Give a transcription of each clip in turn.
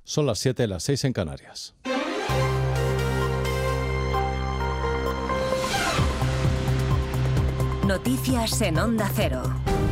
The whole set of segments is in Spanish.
Son las 7, las 6 en Canarias. Noticias en Onda Cero.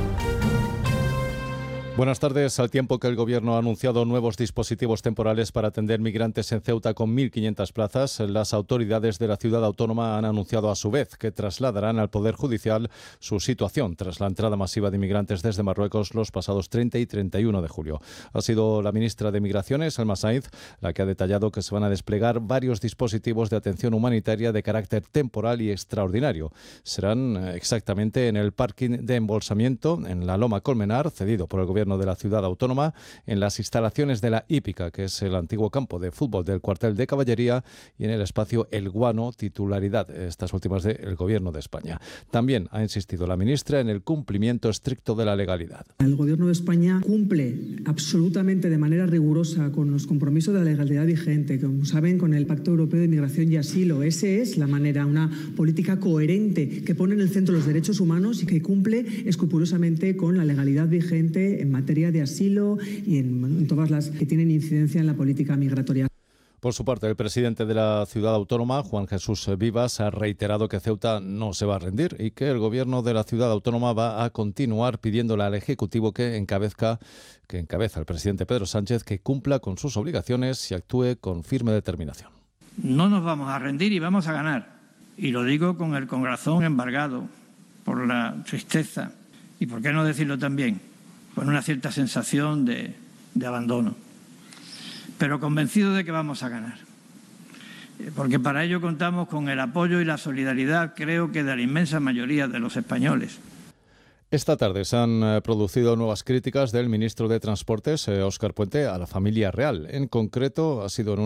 Buenas tardes. Al tiempo que el Gobierno ha anunciado nuevos dispositivos temporales para atender migrantes en Ceuta con 1.500 plazas, las autoridades de la ciudad autónoma han anunciado a su vez que trasladarán al Poder Judicial su situación tras la entrada masiva de inmigrantes desde Marruecos los pasados 30 y 31 de julio. Ha sido la ministra de Migraciones, Alma Sainz, la que ha detallado que se van a desplegar varios dispositivos de atención humanitaria de carácter temporal y extraordinario. Serán exactamente en el parking de embolsamiento, en la Loma Colmenar, cedido por el Gobierno de la ciudad autónoma, en las instalaciones de la Hípica, que es el antiguo campo de fútbol del cuartel de caballería, y en el espacio El Guano, titularidad, estas últimas del Gobierno de España. También ha insistido la ministra en el cumplimiento estricto de la legalidad. El Gobierno de España cumple absolutamente de manera rigurosa con los compromisos de la legalidad vigente, como saben, con el Pacto Europeo de Migración y Asilo. Esa es la manera, una política coherente que pone en el centro los derechos humanos y que cumple escrupulosamente con la legalidad vigente en materia de asilo y en todas las que tienen incidencia en la política migratoria. Por su parte, el presidente de la ciudad autónoma, Juan Jesús Vivas, ha reiterado que Ceuta no se va a rendir y que el Gobierno de la ciudad autónoma va a continuar pidiéndole al Ejecutivo que encabeza el presidente Pedro Sánchez, que cumpla con sus obligaciones y actúe con firme determinación. No nos vamos a rendir y vamos a ganar. Y lo digo con el corazón embargado por la tristeza y, por qué no decirlo también, con una cierta sensación de abandono, pero convencido de que vamos a ganar, porque para ello contamos con el apoyo y la solidaridad, creo que de la inmensa mayoría de los españoles. Esta tarde se han producido nuevas críticas del ministro de Transportes, Óscar Puente, a la familia real. En concreto, ha sido en